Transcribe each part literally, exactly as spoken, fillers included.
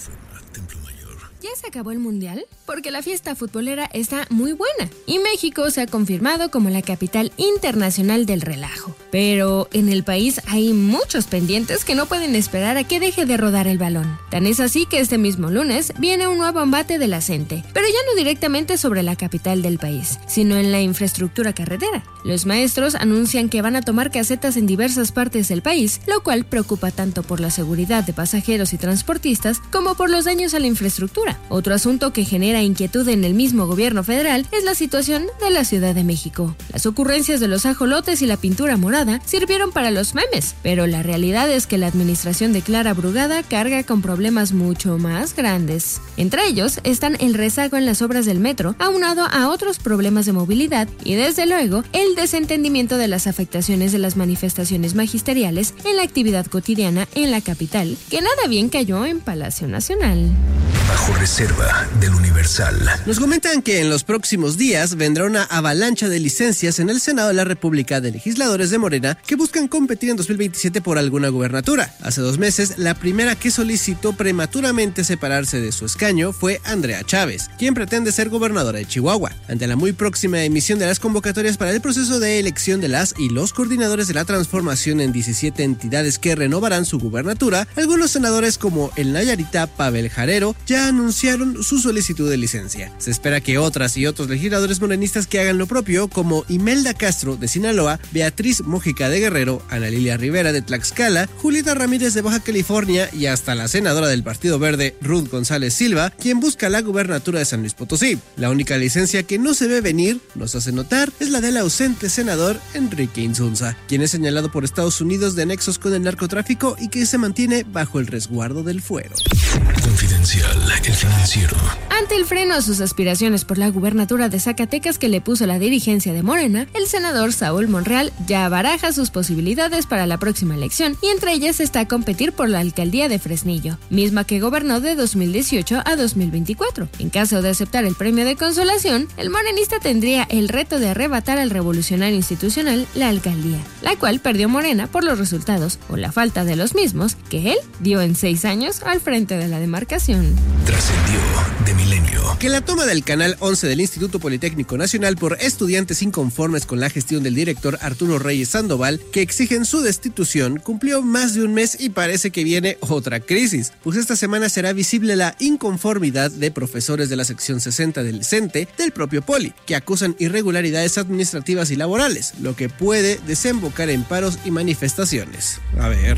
Reforma, Templo Mayor. ¿Ya se acabó el Mundial? Porque la fiesta futbolera está muy buena y México se ha confirmado como la capital internacional del relajo. Pero en el país hay muchos pendientes que no pueden esperar a que deje de rodar el balón. Tan es así que este mismo lunes viene un nuevo embate de la CENTE, pero ya no directamente sobre la capital del país, sino en la infraestructura carretera. Los maestros anuncian que van a tomar casetas en diversas partes del país, lo cual preocupa tanto por la seguridad de pasajeros y transportistas como por los daños a la infraestructura. Otro asunto que genera inquietud en el mismo gobierno federal es la situación de la Ciudad de México. Las ocurrencias de los ajolotes y la pintura morada sirvieron para los memes, pero la realidad es que la administración de Clara Brugada carga con problemas mucho más grandes. Entre ellos están el rezago en las obras del metro, aunado a otros problemas de movilidad y desde luego el desentendimiento de las afectaciones de las manifestaciones magisteriales en la actividad cotidiana en la capital, que nada bien cayó en Palacio Nacional. Bajo reserva del Universal. Nos comentan que en los próximos días vendrá una avalancha de licencias en el Senado de la República de legisladores de Morena que buscan competir en dos mil veintisiete por alguna gubernatura. Hace dos meses, la primera que solicitó prematuramente separarse de su escaño fue Andrea Chávez, quien pretende ser gobernadora de Chihuahua. Ante la muy próxima emisión de las convocatorias para el proceso de elección de las y los coordinadores de la transformación en diecisiete entidades que renovarán su gubernatura, algunos senadores como el Nayarita Pavel Jarero ya anunciaron su solicitud de licencia. Se espera que otras y otros legisladores morenistas que hagan lo propio, como Imelda Castro de Sinaloa, Beatriz Mójica de Guerrero, Ana Lilia Rivera de Tlaxcala, Julieta Ramírez de Baja California y hasta la senadora del Partido Verde, Ruth González Silva, quien busca la gubernatura de San Luis Potosí. La única licencia que no se ve venir, nos hace notar, es la del ausente senador Enrique Insunza, quien es señalado por Estados Unidos de nexos con el narcotráfico y que se mantiene bajo el resguardo del fuero. Confidencial, el financiero. Ante el freno a sus aspiraciones por la gubernatura de Zacatecas que le puso la dirigencia de Morena, el senador Saúl Monreal ya baraja sus posibilidades para la próxima elección y entre ellas está competir por la alcaldía de Fresnillo, misma que gobernó de dos mil dieciocho a dos mil veinticuatro. En caso de aceptar el premio de consolación, el morenista tendría el reto de arrebatar al revolucionario institucional la alcaldía, la cual perdió Morena por los resultados o la falta de los mismos que él dio en seis años al frente de la demarcación. Trascendió de milenio. Que la toma del Canal once del Instituto Politécnico Nacional por estudiantes inconformes con la gestión del director Arturo Reyes Sandoval, que exigen su destitución, cumplió más de un mes y parece que viene otra crisis, pues esta semana será visible la inconformidad de profesores de la sección sesenta del CENTE del propio Poli, que acusan irregularidades administrativas y laborales, lo que puede desembocar en paros y manifestaciones. A ver...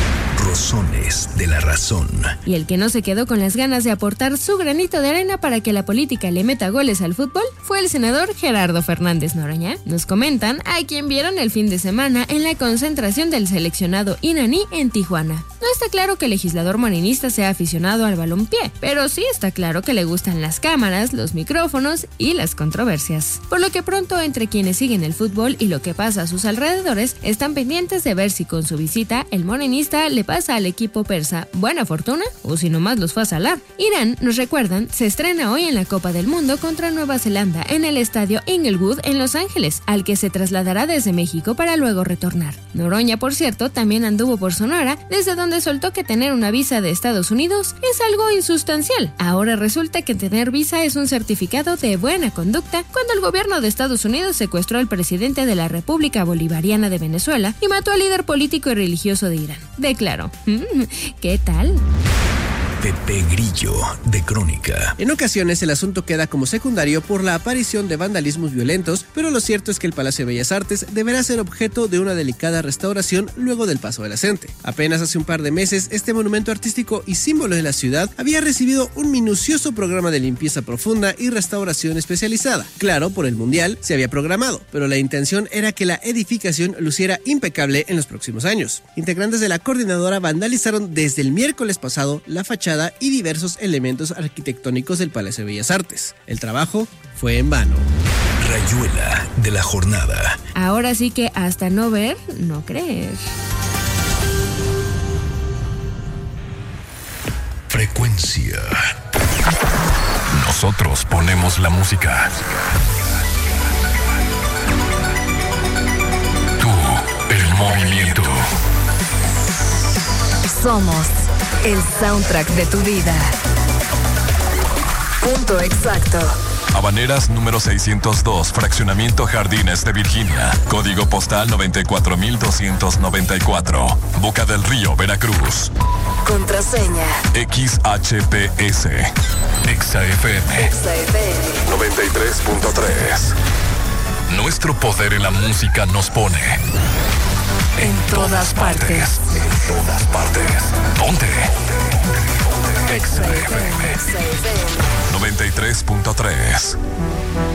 Rosones de la razón. Y el que no se quedó con las ganas de aportar su granito de arena para que la política le meta goles al fútbol fue el senador Gerardo Fernández Noroña. Nos comentan a quien vieron el fin de semana en la concentración del seleccionado iraní en Tijuana. No está claro que el legislador morenista sea aficionado al balompié, pero sí está claro que le gustan las cámaras, los micrófonos y las controversias. Por lo que pronto entre quienes siguen el fútbol y lo que pasa a sus alrededores están pendientes de ver si con su visita el morenista le pasa al equipo persa buena fortuna o si nomás los fue a salar. Irán, nos recuerdan, se estrena hoy en la Copa del Mundo contra Nueva Zelanda en el estadio Inglewood en Los Ángeles, al que se trasladará desde México para luego retornar. Noroña, por cierto, también anduvo por Sonora, desde donde soltó que tener una visa de Estados Unidos es algo insustancial. Ahora resulta que tener visa es un certificado de buena conducta cuando el gobierno de Estados Unidos secuestró al presidente de la República Bolivariana de Venezuela y mató al líder político y religioso de Irán. Declaró. ¿Qué tal? Pepe Grillo, de Crónica. En ocasiones el asunto queda como secundario por la aparición de vandalismos violentos, pero lo cierto es que el Palacio de Bellas Artes deberá ser objeto de una delicada restauración luego del paso de la CENTE. Apenas hace un par de meses, este monumento artístico y símbolo de la ciudad había recibido un minucioso programa de limpieza profunda y restauración especializada. Claro, por el Mundial se había programado, pero la intención era que la edificación luciera impecable en los próximos años. Integrantes de la coordinadora vandalizaron desde el miércoles pasado la fachada y diversos elementos arquitectónicos del Palacio de Bellas Artes. El trabajo fue en vano. Rayuela de la jornada. Ahora sí que hasta no ver, no creer. Frecuencia. Nosotros ponemos la música. Tú, el movimiento. Somos el soundtrack de tu vida. Punto exacto. Habaneras número seiscientos dos, Fraccionamiento Jardines de Virginia. Código postal noventa y cuatro mil doscientos noventa y cuatro. Boca del Río, Veracruz. Contraseña. X H P S. Exa F M. Exa F M. noventa y tres punto tres. Nuestro poder en la música nos pone en todas partes. En todas partes. Ponte. Exa F M. noventa y tres punto tres.